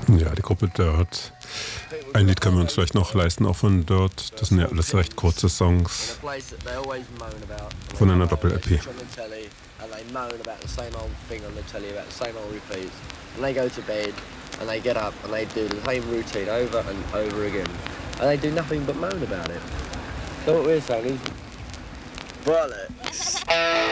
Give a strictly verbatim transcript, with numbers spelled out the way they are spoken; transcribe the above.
Ja, die Gruppe Dirt. Ein Lied können wir uns vielleicht noch leisten, auch von Dirt. Das sind ja alles recht kurze Songs von einer Doppel-L P. And they moan about the same old thing on the telly, about the same old repeats. And they go to bed, and they get up, and they do the same routine over and over again. And they do nothing but moan about it. So what we're saying is, bollocks.